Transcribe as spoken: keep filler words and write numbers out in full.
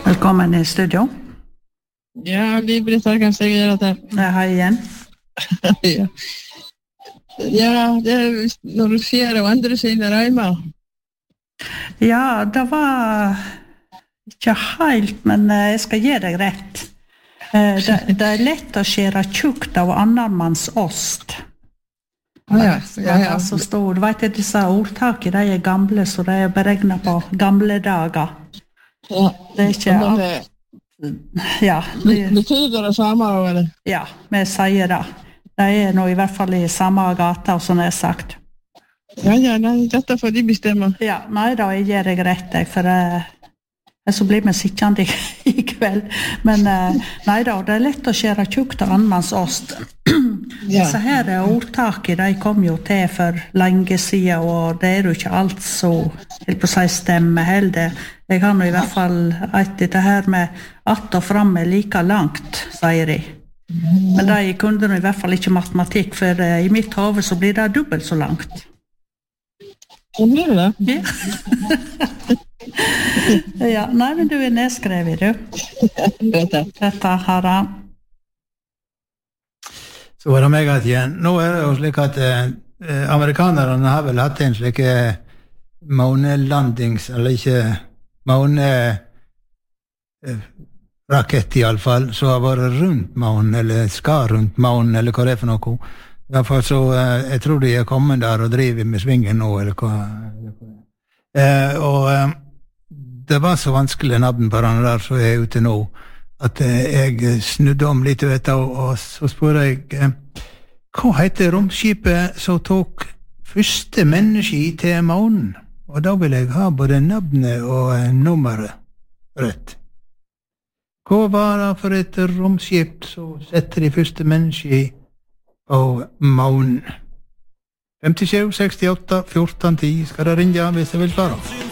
Velkommen i studio. Ja, Liv-Britt Harkens, jeg gjør det. Ja, hei igjen. ja. ja, det er når du ser og andre sine reimer. Ja, det var ikke helt, men jeg skal gi deg rett. Det, det er lett å skjere tjukt av annenmanns ost. Ah, ja, ja, ja. Så stor. Du vet, disse ordtaket, de er gamle, så de er beregnet på gamle dager. Ja, det er ikke alt. Ja, det betyder det samme, eller? Ja, vi sier det. Det er nå i hvert fall i samme gata, som jeg har sagt. Ja, ja, nei, dette får de bestemme. Ja, nei da, jeg gir deg rett, jeg, for uh, så blir vi sittende i, i kveld. Men uh, nei da, det er lett å skjere tjukt av annenmanns ost. Ja. Så her er ordtaket, de kom jo til for lenge siden, og det er jo ikke alt så, helt på seg stemme heller. Jeg har nå i hvert fall et dette her med att og fram er like langt, sier de. Men de kunne nå i hvert fall ikke matematikk, for uh, i mitt hode så blir det dobbelt så langt. Hva blir det? Ja. ja, nei, men du er nedskrevet, du. Dette har han. Så var det meg at igjen. Nå er det jo slik at eh, amerikanerne har vel hatt en slik eh, månelandings, eller ikke måne eh, rakett i alle fall, så har vært rundt månen, eller skal rundt månen, eller hva det er for noe. I hvert fall så, eh, jeg tror de er kommet der og driver med svingen nå, eller hva. Eh, og eh, det var så vanskelig navn på den der som er ute nå, at eh, jeg snudde om litt, vet du, og, og så spør jeg, eh, hva heter romskipet som tok første menneske til månen? Og da vil jeg ha både navnet og eh, nummeret rett. Hva var det for et romskip som setter de første menneske på månen? femtisju, sekstiåtte, fjorten, ti skal det ringe hvis jeg vil svare.